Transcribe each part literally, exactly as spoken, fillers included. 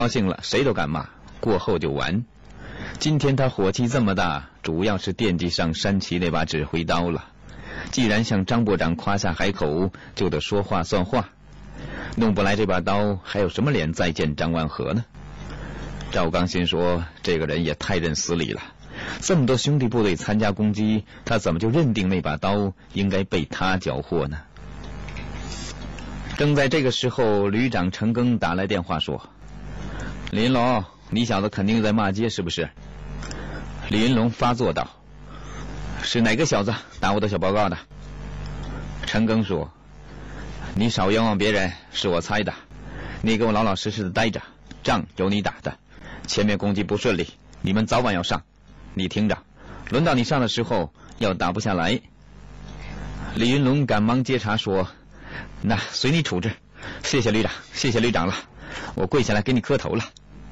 高兴了谁都敢骂，过后就完。今天他火气这么大，主要是惦记上山崎那把指挥刀了。既然向张部长夸下海口，就得说话算话。弄不来这把刀，还有什么脸再见张万和呢？赵刚心说，这个人也太认死理了。这么多兄弟部队参加攻击，他怎么就认定那把刀应该被他缴获呢？正在这个时候，旅长陈赓打来电话说：“李云龙，你小子肯定在骂街是不是？”李云龙发作道：“是哪个小子打我的小报告的？”陈赓说：“你少冤枉别人，是我猜的。你给我老老实实的待着，仗由你打的。前面攻击不顺利，你们早晚要上。你听着，轮到你上的时候，要打不下来。”李云龙赶忙接茬说：“那随你处置，谢谢旅长，谢谢旅长了，我跪下来给你磕头了。”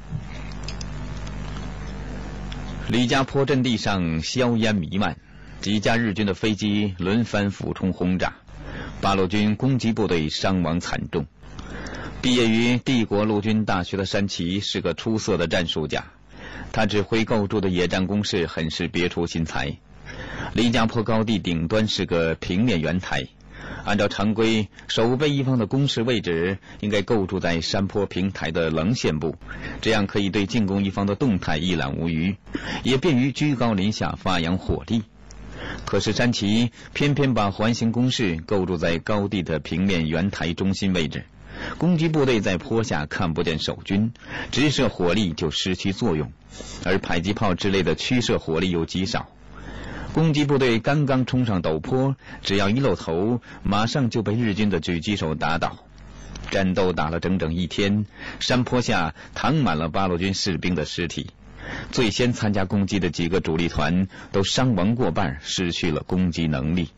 李家坡阵地上硝烟弥漫，几架日军的飞机轮番俯冲轰炸，八路军攻击部队伤亡惨重。毕业于帝国陆军大学的山崎是个出色的战术家，他指挥构筑的野战工事很是别出心裁。李家坡高地顶端是个平面圆台，按照常规，守备一方的工事位置应该构筑在山坡平台的棱线部，这样可以对进攻一方的动态一览无余，也便于居高临下发扬火力。可是山崎偏偏把环形工事构筑在高地的平面圆台中心位置，攻击部队在坡下看不见守军，直射火力就失去作用，而迫击炮之类的驱射火力又极少。攻击部队刚刚冲上陡坡，只要一露头，马上就被日军的狙击手打倒。战斗打了整整一天，山坡下躺满了八路军士兵的尸体。最先参加攻击的几个主力团都伤亡过半，失去了攻击能力。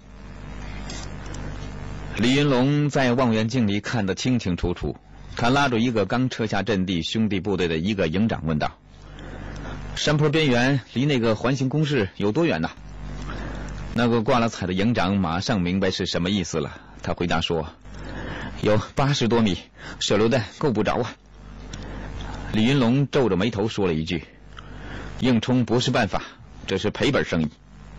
李云龙在望远镜里看得清清楚楚，他拉住一个刚撤下阵地兄弟部队的一个营长问道：“山坡边缘离那个环形工事有多远呢？”那个挂了彩的营长马上明白是什么意思了，他回答说：“有八十多米，手榴弹够不着啊。”李云龙皱着眉头说了一句：“硬冲不是办法，这是赔本生意。”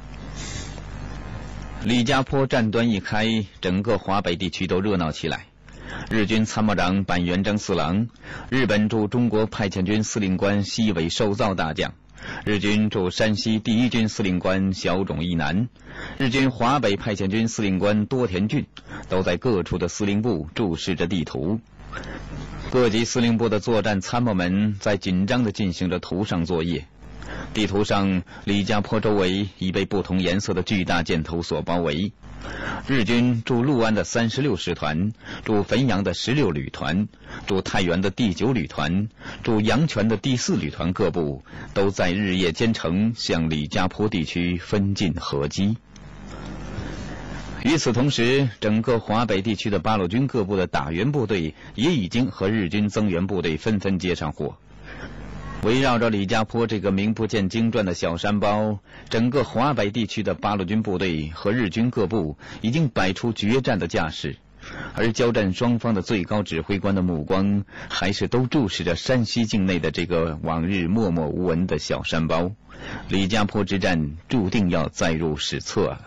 李家坡战端一开，整个华北地区都热闹起来。日军参谋长板垣征四郎，日本驻中国派遣军司令官西尾寿造大将，日军驻山西第一军司令官小冢义男，日军华北派遣军司令官多田骏，都在各处的司令部注视着地图。各级司令部的作战参谋们在紧张地进行着图上作业。地图上，李家坡周围已被不同颜色的巨大箭头所包围。日军驻六安的三十六师团，驻汾阳的十六旅团，驻太原的第九旅团，驻阳泉的第四旅团各部都在日夜兼程，向李家坡地区分进合击。与此同时，整个华北地区的八路军各部的打援部队也已经和日军增援部队纷纷接上货。围绕着李家坡这个名不见经传的小山包，整个华北地区的八路军部队和日军各部已经摆出决战的架势，而交战双方的最高指挥官的目光还是都注视着山西境内的这个往日默默无闻的小山包。李家坡之战注定要载入史册了。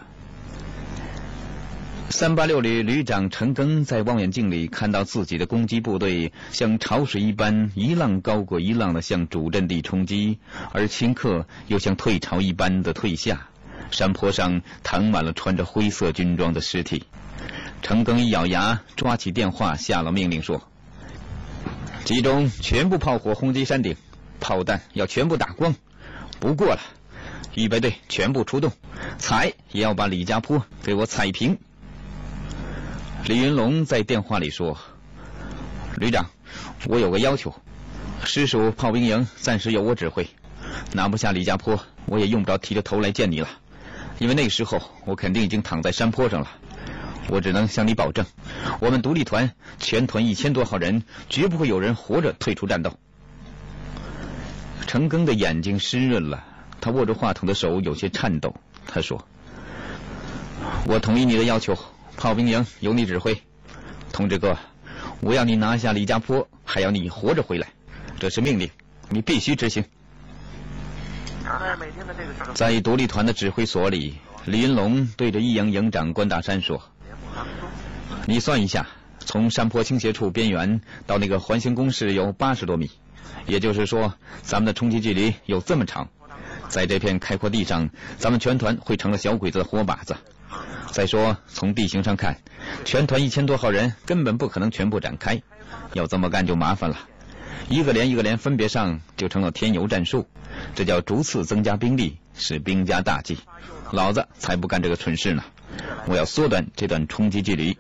三八六旅旅长陈赓在望远镜里看到自己的攻击部队像潮水一般一浪高过一浪的向主阵地冲击，而顷刻又像退潮一般的退下。山坡上躺满了穿着灰色军装的尸体。陈赓一咬牙，抓起电话下了命令说：“集中全部炮火轰击山顶，炮弹要全部打光，不过了，预备队全部出动，踩也要把李家坡给我踩平。”李云龙在电话里说：“旅长，我有个要求，师属炮兵营暂时由我指挥，拿不下李家坡，我也用不着提着头来见你了，因为那个时候我肯定已经躺在山坡上了。我只能向你保证，我们独立团全团一千多号人，绝不会有人活着退出战斗。”陈赓的眼睛湿润了，他握着话筒的手有些颤抖。他说：“我同意你的要求，炮兵营由你指挥。同志哥，我要你拿下李家坡，还要你活着回来， 这是命令，你必须执行。在独立团的指挥所里，李云龙对着一营营长关大山说：“你算一下，从山坡倾斜处边缘到那个环形工事有八十多米，也就是说，咱们的冲击距离有这么长。在这片开阔地上，咱们全团会成了小鬼子的活靶子。再说，从地形上看，全团一千多号人根本不可能全部展开，要这么干就麻烦了。一个连一个连分别上，就成了添油战术，这叫逐次增加兵力，是兵家大忌。老子才不干这个蠢事呢！我要缩短这段冲击距离。”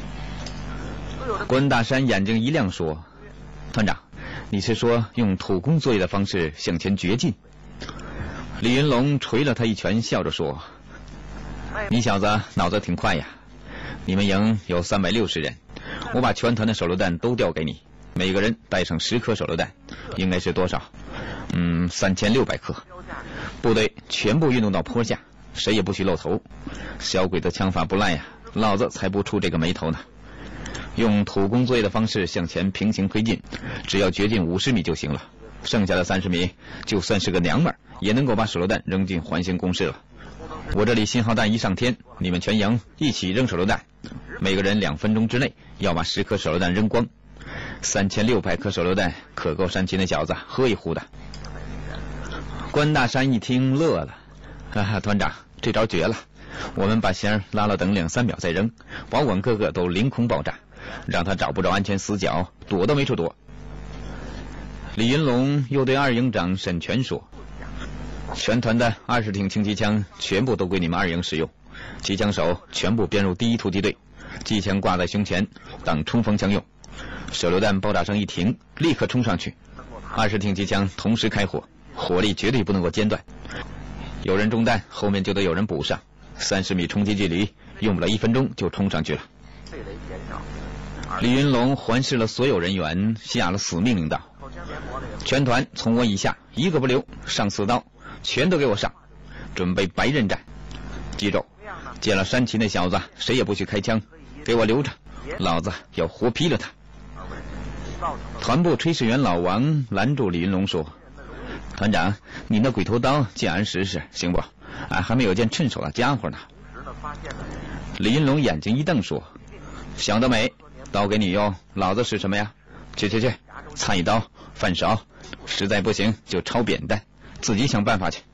关大山眼睛一亮说：“团长，你是说用土工作业的方式向前掘进？”李云龙捶了他一拳，笑着说：“你小子脑子挺快呀！你们营有三百六十人，我把全团的手榴弹都调给你，每个人带上十颗手榴弹，应该是多少？嗯，三千六百颗。部队全部运动到坡下，谁也不许露头。小鬼子枪法不赖呀，老子才不出这个眉头呢。用土工作业的方式向前平行推进，只要掘进五十米就行了。剩下的三十米，就算是个娘们儿，也能够把手榴弹扔进环形工事了。我这里信号弹一上天，你们全营一起扔手榴弹，每个人两分钟之内要把十颗手榴弹扔光。三千六百颗手榴弹，可够山崎那小子喝一壶的。”关大山一听乐了：“啊，团长，这招绝了！我们把弦拉了，等两三秒再扔，保管个个都凌空爆炸，让他找不着安全死角，躲都没处躲。”李云龙又对二营长沈全说：“全团的二十挺轻机枪全部都归你们二营使用，机枪手全部编入第一突击队，机枪挂在胸前当冲锋枪用。手榴弹爆炸声一停，立刻冲上去，二十挺机枪同时开火，火力绝对不能够间断。有人中弹，后面就得有人补上。三十米冲击距离，用不了一分钟就冲上去了。”李云龙环视了所有人员，下了死命令道：“全团从我以下一个不留，上刺刀，全都给我上，准备白刃战。记住，见了山崎那小子，谁也不许开枪，给我留着，老子要活劈了他。”团部炊事员老王拦住李云龙说：“团长，你那鬼头刀借俺使使行不？俺还没有见趁手的家伙呢。”李云龙眼睛一瞪说：“想得美，刀给你用，老子使什么呀？去去去，菜一刀，饭勺，实在不行就抄扁担，自己想办法去。”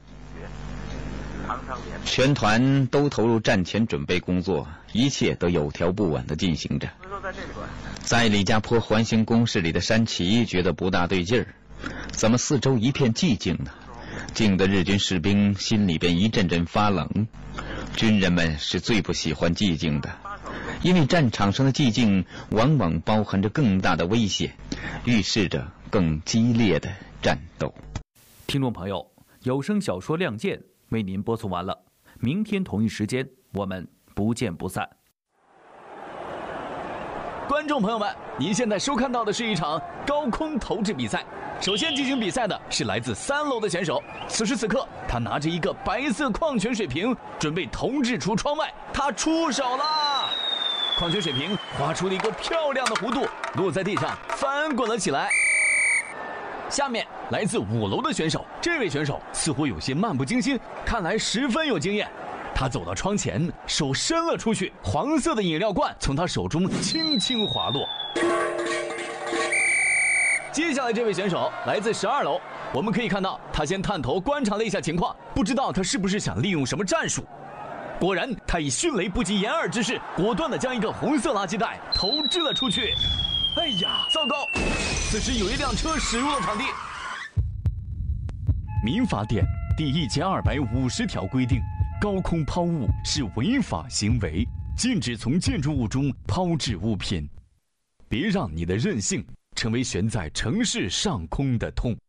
全团都投入战前准备工作，一切都有条不紊地进行着。在李家坡环形工事里的山崎觉得不大对劲儿，怎么四周一片寂静呢？静得日军士兵心里边一阵阵发冷。军人们是最不喜欢寂静的，因为战场上的寂静往往包含着更大的威胁，预示着更激烈的战斗。 听众朋友，有声小说《亮剑》为您播送完了，明天同一时间我们不见不散。 观众朋友们，您现在收看到的是一场高空投掷比赛。首先进行比赛的是来自三楼的选手，此时此刻，他拿着一个白色矿泉水瓶，准备投掷出窗外。他出手了，矿泉水瓶划出了一个漂亮的弧度，落在地上，翻滚了起来。下面来自五楼的选手，这位选手似乎有些漫不经心，看来十分有经验。他走到窗前，手伸了出去，黄色的饮料罐从他手中轻轻滑落。接下来这位选手来自十二楼，我们可以看到他先探头观察了一下情况，不知道他是不是想利用什么战术。果然，他以迅雷不及掩耳之势，果断地将一个红色垃圾袋投掷了出去。哎呀，糟糕！此时有一辆车驶入了场地。民法典第一千二百五十条规定，高空抛物是违法行为，禁止从建筑物中抛掷物品。别让你的任性成为悬在城市上空的痛。